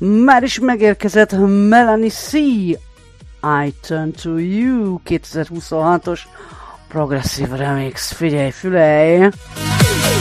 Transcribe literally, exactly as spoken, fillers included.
Már is megérkezett Melanie C. I Turn to You kétezer-huszonhatos progresszív remix. Figyelj, fülej!